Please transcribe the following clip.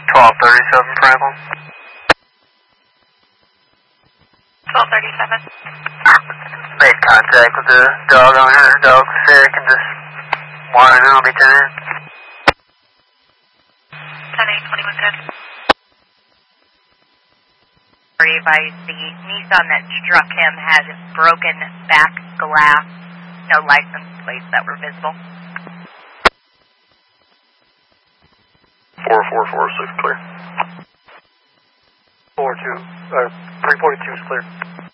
1237 Franklin. 1237. Made contact with the dog owner. The dog's sick and just wanted to know, be 10 in. 10-8-21-10. Advised the Nissan that struck him has broken back glass, no license plates that were visible. 4446 clear. 342 is clear.